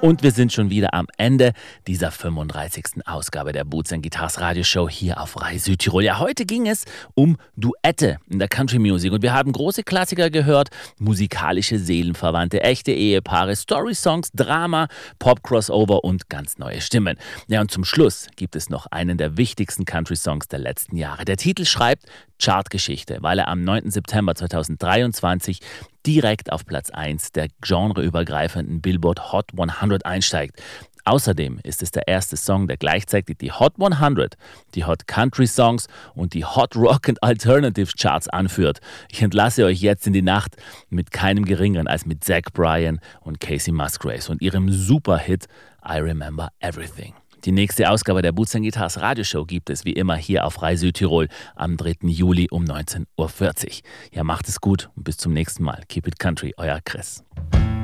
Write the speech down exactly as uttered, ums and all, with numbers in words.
Und wir sind schon wieder am Ende dieser fünfunddreißigsten Ausgabe der Boots and Guitars Radioshow hier auf Rai Südtirol. Ja, heute ging es um Duette in der Country Music und wir haben große Klassiker gehört, musikalische Seelenverwandte, echte Ehepaare, Story-Songs, Drama, Pop-Crossover und ganz neue Stimmen. Ja, und zum Schluss gibt es noch einen der wichtigsten Country-Songs der letzten Jahre. Der Titel schreibt Chartgeschichte, weil er am neunten September zweitausenddreiundzwanzig direkt auf Platz eins der genreübergreifenden Billboard Hot hundert einsteigt. Außerdem ist es der erste Song, der gleichzeitig die Hot hundert, die Hot Country Songs und die Hot Rock and Alternative Charts anführt. Ich entlasse euch jetzt in die Nacht mit keinem geringeren als mit Zach Bryan und Casey Musgraves und ihrem Superhit I Remember Everything. Die nächste Ausgabe der Boots and Guitars Radioshow gibt es wie immer hier auf Rai Südtirol am dritten Juli um neunzehn Uhr vierzig. Ja, macht es gut und bis zum nächsten Mal. Keep it country, euer Chris.